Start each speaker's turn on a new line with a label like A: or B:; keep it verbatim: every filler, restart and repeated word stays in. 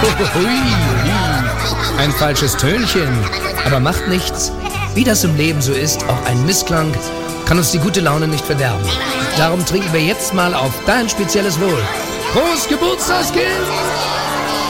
A: Hui, hui. Ein falsches Tönchen, aber macht nichts. Wie das im Leben so ist, auch ein Missklang kann uns die gute Laune nicht verderben. Darum trinken wir jetzt mal auf dein spezielles Wohl. Prost, Geburtstagskind!